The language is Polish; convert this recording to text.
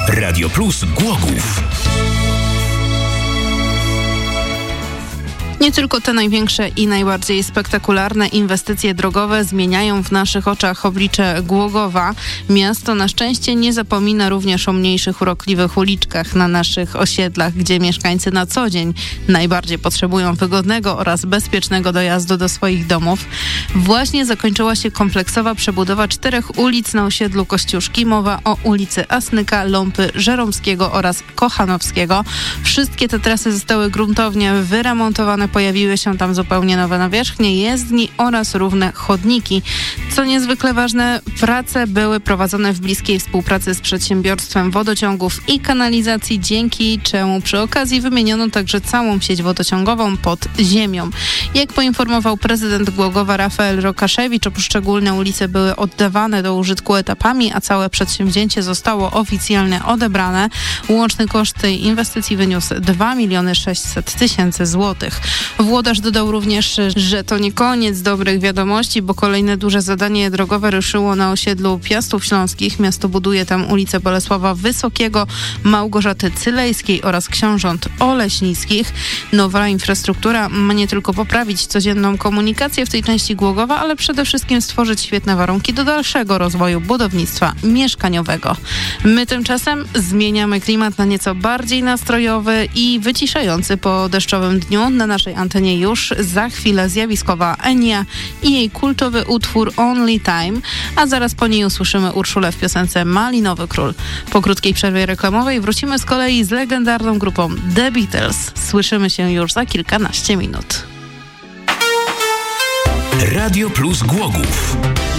Radio Plus Głogów. Nie tylko te największe i najbardziej spektakularne inwestycje drogowe zmieniają w naszych oczach oblicze Głogowa. Miasto na szczęście nie zapomina również o mniejszych, urokliwych uliczkach na naszych osiedlach, gdzie mieszkańcy na co dzień najbardziej potrzebują wygodnego oraz bezpiecznego dojazdu do swoich domów. Właśnie zakończyła się kompleksowa przebudowa 4 ulic na osiedlu Kościuszki. Mowa o ulicy Asnyka, Ląpy, Żeromskiego oraz Kochanowskiego. Wszystkie te trasy zostały gruntownie wyremontowane. Pojawiły się tam zupełnie nowe nawierzchnie jezdni oraz równe chodniki. Co niezwykle ważne, prace były prowadzone w bliskiej współpracy z przedsiębiorstwem wodociągów i kanalizacji, dzięki czemu przy okazji wymieniono także całą sieć wodociągową pod ziemią. Jak poinformował prezydent Głogowa Rafael Rokaszewicz, poszczególne ulice były oddawane do użytku etapami, a całe przedsięwzięcie zostało oficjalnie odebrane. Łączny koszt tej inwestycji wyniósł 2 600 000 złotych. Włodarz dodał również, że to nie koniec dobrych wiadomości, bo kolejne duże zadanie drogowe ruszyło na osiedlu Piastów Śląskich. Miasto buduje tam ulicę Bolesława Wysokiego, Małgorzaty Cylejskiej oraz Książąt Oleśnickich. Nowa infrastruktura ma nie tylko poprawić codzienną komunikację w tej części Głogowa, ale przede wszystkim stworzyć świetne warunki do dalszego rozwoju budownictwa mieszkaniowego. My tymczasem zmieniamy klimat na nieco bardziej nastrojowy i wyciszający po deszczowym dniu. Na naszej antenie już za chwilę zjawiskowa Enia i jej kultowy utwór Only Time, a zaraz po niej usłyszymy Urszulę w piosence Malinowy Król. Po krótkiej przerwie reklamowej wrócimy z kolei z legendarną grupą The Beatles. Słyszymy się już za kilkanaście minut. Radio Plus Głogów.